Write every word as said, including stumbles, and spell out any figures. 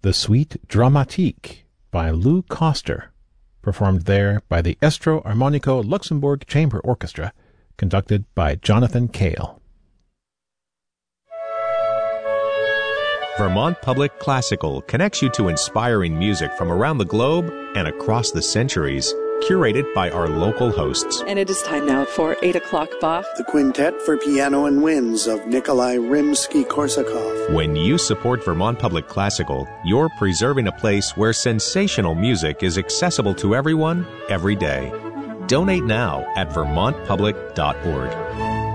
The Suite Dramatique by Lou Koster, performed there by the Estro Armonico Luxembourg Chamber Orchestra, conducted by Jonathan Cale. Vermont Public Classical connects you to inspiring music from around the globe and across the centuries, curated by our local hosts. And it is time now for eight o'clock Bach. The Quintet for Piano and Winds of Nikolai Rimsky-Korsakov. When you support Vermont Public Classical, you're preserving a place where sensational music is accessible to everyone, every day. Donate now at vermont public dot org.